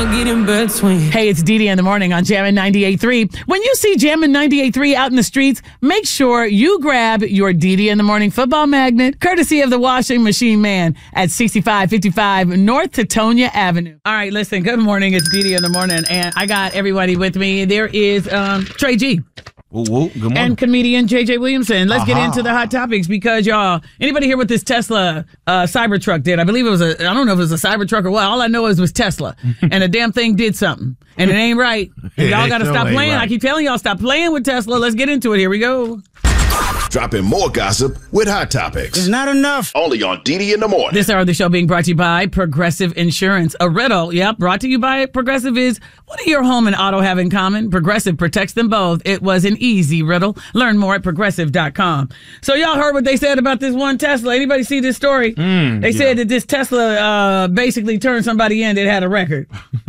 can't get in between. Hey, it's Dee Dee in the morning on Jammin' 98.3. When you see Jammin' 98.3 out in the streets, make sure you grab your Dee Dee in the morning football magnet, courtesy of the washing machine man at 6555 North Tetonia Avenue. All right, listen, good morning. It's Dee Dee in the morning, and I got everybody with me. There is Trey G. Good morning. And comedian JJ Williamson. Let's get into the hot topics because, y'all, anybody hear what this Tesla Cybertruck did? I believe it was I don't know if it was a Cybertruck or what. All I know is it was Tesla. And the damn thing did something. And it ain't right. And y'all got to stop playing. Right. I keep telling y'all, stop playing with Tesla. Let's get into it. Here we go. Dropping more gossip with Hot Topics. It's not enough. Only on Dee Dee in the morning. This hour of the show being brought to you by Progressive Insurance. A riddle, brought to you by Progressive is, what do your home and auto have in common? Progressive protects them both. It was an easy riddle. Learn more at Progressive.com. So y'all heard what they said about this one Tesla. Anybody see this story? They said that this Tesla basically turned somebody in that had a record.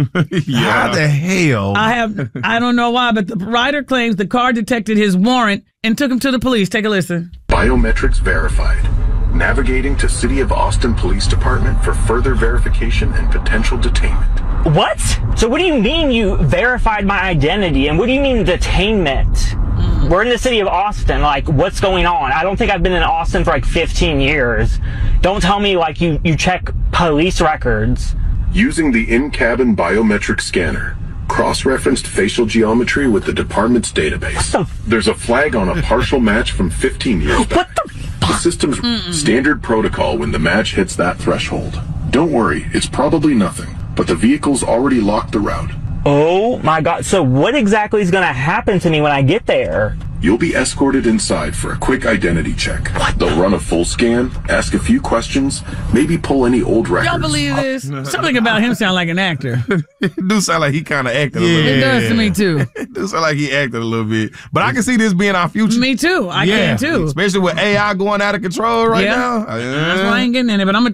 How the hell? I don't know why, but the rider claims the car detected his warrant and took him to the police. Take a listen. Biometrics verified. Navigating to City of Austin Police Department for further verification and potential detainment. What? So what do you mean you verified my identity? And what do you mean detainment? We're in the city of Austin. Like, what's going on? I don't think I've been in Austin for like 15 years. Don't tell me like you check police records. Using the in-cabin biometric scanner, cross-referenced facial geometry with the department's database. There's a flag on a partial match from 15 years back. The system's standard protocol when the match hits that threshold. Don't worry, it's probably nothing, but the vehicle's already locked the route. Oh my God. So what exactly is going to happen to me when I get there? You'll be escorted inside for a quick identity check. They'll run a full scan, ask a few questions, maybe pull any old records. Y'all believe this? Something about him sound like an actor. It do sound like he kind of acted a little bit. It does to me, too. It do sound like he acted a little bit. But I can see this being our future. Me, too. I can, too. Especially with AI going out of control right now. That's why I ain't getting in it. But I'm going